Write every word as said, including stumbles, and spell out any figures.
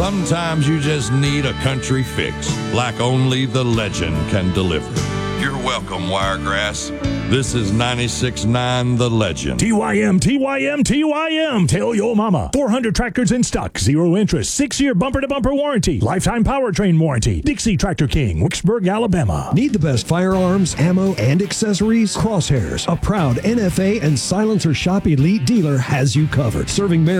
Sometimes you just need a country fix, like only the legend can deliver. You're welcome, Wiregrass. This is ninety-six point nine The Legend. T Y M, T Y M, T Y M. Tell your mama. four hundred tractors in stock. Zero interest. Six-year bumper-to-bumper warranty. Lifetime powertrain warranty. Dixie Tractor King, Wicksburg, Alabama. Need the best firearms, ammo, and accessories? Crosshairs, a proud N F A and Silencer Shop Elite dealer, has you covered. Serving